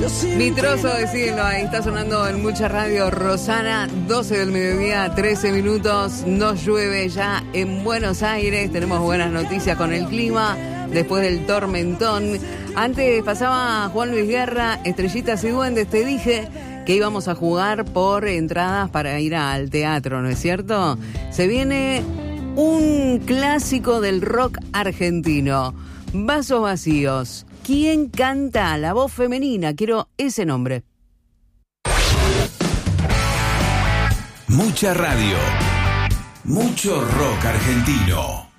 Mi trozo de cielo, ahí está sonando en mucha radio. Rosana, 12 del mediodía, 13 minutos. No llueve ya en Buenos Aires. Tenemos buenas noticias con el clima después del tormentón. Antes pasaba Juan Luis Guerra, Estrellitas y Duendes. Te dije que íbamos a jugar por entradas para ir al teatro, ¿no es cierto? Se viene un clásico del rock argentino. Vasos vacíos. ¿Quién canta la voz femenina? Quiero ese nombre. Mucha radio. Mucho rock argentino.